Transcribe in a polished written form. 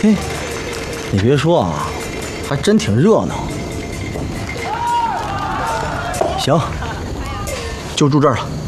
嘿，你别说啊，还真挺热闹。行，就住这儿了。